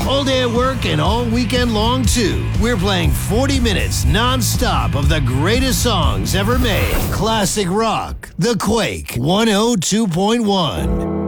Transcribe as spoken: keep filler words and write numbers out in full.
All day at work and all weekend long, too. We're playing forty minutes non-stop of the greatest songs ever made. Classic rock. The Quake one oh two point one.